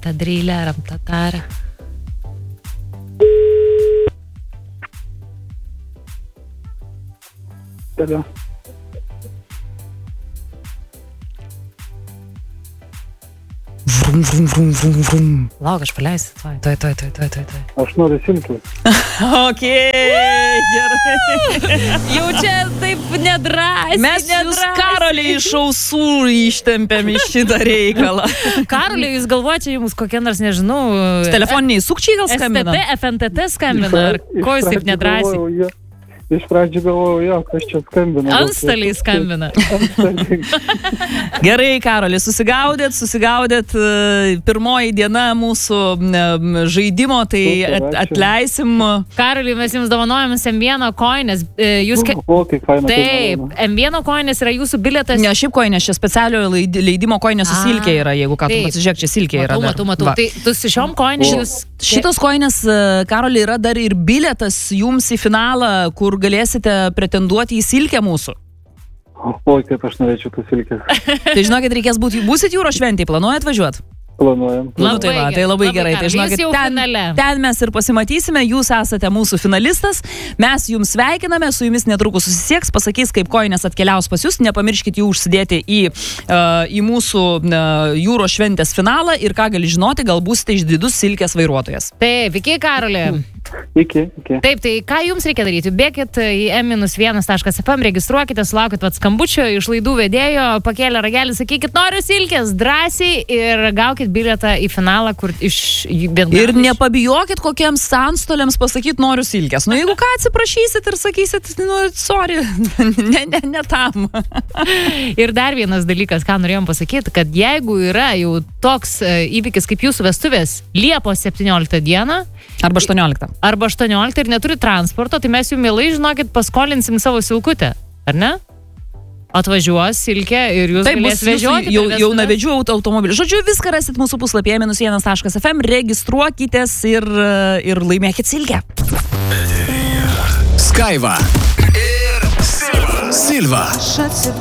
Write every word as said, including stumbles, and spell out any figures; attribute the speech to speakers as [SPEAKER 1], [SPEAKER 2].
[SPEAKER 1] Ramtadrylė, ramtatarė.
[SPEAKER 2] Tada.
[SPEAKER 1] Vrum, vrum, vrum, vrum, vrum. Lauk, aš paleisiu. Tuoj, tuoj, tuoj, tuoj, tuoj, tuoj.
[SPEAKER 2] Aš noriu silkių.
[SPEAKER 1] Okei, gerai. Jau čia taip nedrąsiai.
[SPEAKER 3] Mes jūs Karolį iš ausų ištempėm iš šitą reikalą.
[SPEAKER 1] Karolį, jūs galvojate, jums kokie nors, nežinau...
[SPEAKER 3] Telefoniniai sukčiai gal skambina?
[SPEAKER 1] S T T, F N T T skambina, ar ko jūs taip nedrąsiai?
[SPEAKER 2] Iš pradžių galvojau, jo, kas čia skambina.
[SPEAKER 1] Antstaliai skambina.
[SPEAKER 3] Gerai, Karoli, susigaudėt, susigaudėt. Pirmoji diena mūsų žaidimo, tai atleisim.
[SPEAKER 1] Karoli, mes jums dovanojame M vieno koinės. Jūs...
[SPEAKER 2] O, kaip faina.
[SPEAKER 1] Taip, M vieno koinės yra jūsų bilietas.
[SPEAKER 3] Ne, šiaip koinės, čia specialiojo leidimo koinės su silkė yra, jeigu ką tu pasižiūrėk, čia silkė yra.
[SPEAKER 1] Matau, matau, matau. Tai tu su šiom koinės jūs...
[SPEAKER 3] Šitos koinės, Karoli, yra dar ir bilietas jums į finalą, kur galėsite pretenduoti į silkę mūsų.
[SPEAKER 2] Oi, kaip aš norėčiau tos silkės.
[SPEAKER 3] Tai žinokit, reikės būti, būsit jūros šventėj, planuojat važiuoti?
[SPEAKER 2] Planuojam.
[SPEAKER 3] Nu, tai, va, tai labai, labai gerai. Tai žinokit, ten, ten mes ir pasimatysime, jūs esate mūsų finalistas, mes jums sveikiname, su jumis netrukus susisieks, pasakys, kaip koinės atkeliaus pas jūs, nepamirškit jų užsidėti į, uh, į mūsų uh, jūros šventės finalą ir ką gali žinoti, gal būsite išdidus silkės vairuotojas.
[SPEAKER 1] Taip, iki Karoli.
[SPEAKER 2] Iki, iki.
[SPEAKER 1] Taip, tai ką jums reikia daryti? Bėkit į em vienas taškas ef em, registruokite, sulaukit vat skambučio iš laidų vedėjo, pakėlė ragelį, sakykit, noriu silkės, drąsiai ir gaukit bilietą į finalą, kur iš...
[SPEAKER 3] Ir nepabijokit kokiems antstoliams pasakyti, noriu silkės. Nu, jeigu ką atsiprašysit ir sakysit, nu, sorry, ne, ne, ne tam.
[SPEAKER 1] Ir dar vienas dalykas, ką norėjom pasakyti, kad jeigu yra jau toks įvykis kaip jūsų vestuvės Liepos septynioliktą dieną,
[SPEAKER 3] arba aštuonioliktą.
[SPEAKER 1] Arba aštuonioliktą ir neturi transporto, tai mes jų mielai, žinokit, paskolinsim savo silkutę, ar ne? Atvažiuos silkė ir jūs galės vežioti.
[SPEAKER 3] Jau, jau navedžiu automobilį. Žodžiu, viską rasit mūsų puslapyje minus vienas taškas ef em, registruokitės ir, ir laimėkit silkę.
[SPEAKER 4] Skaiva ir Silva. Silva.